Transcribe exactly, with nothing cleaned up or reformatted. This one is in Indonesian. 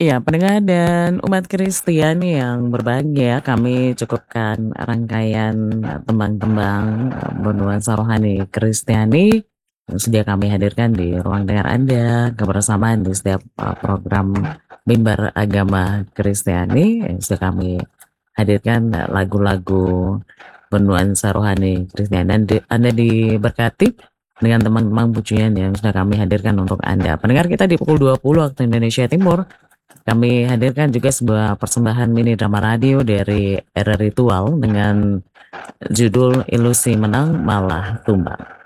Iya, pendengar dan umat Kristiani yang berbahagia, kami cukupkan rangkaian eee, tembang-tembang, eee, bernuansa rohani Kristiani yang sudah kami hadirkan di ruang dengar Anda, kebersamaan di setiap, eee, program mimbar agama Kristiani yang sudah kami hadirkan, eee, lagu-lagu bernuansa rohani Kristiani dan di Anda diberkati dengan teman-teman pujian yang sudah kami hadirkan untuk Anda. Pendengar kita di pukul dua puluh waktu Indonesia Timur, kami hadirkan juga sebuah persembahan mini drama radio dari Era Ritual dengan judul Ilusi Menang Malah Tumbang.